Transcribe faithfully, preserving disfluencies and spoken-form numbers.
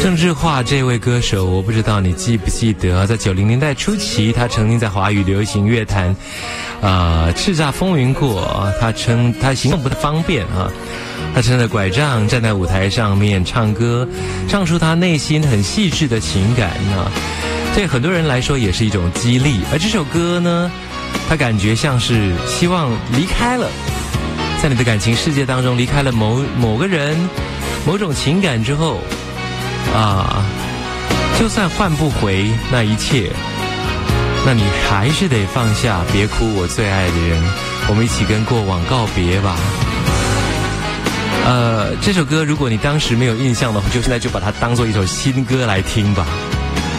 郑智化这位歌手，我不知道你记不记得，在九零年代初期，他曾经在华语流行乐坛，啊、呃，叱咤风云过。他称他行动不太方便啊，他撑着拐杖站在舞台上面唱歌，唱出他内心很细致的情感啊。对很多人来说也是一种激励。而这首歌呢，他感觉像是希望离开了，在你的感情世界当中离开了某某个人、某种情感之后。啊，就算换不回那一切，那你还是得放下，别哭，我最爱的人，我们一起跟过往告别吧。呃，这首歌如果你当时没有印象的话，就现在就把它当做一首新歌来听吧。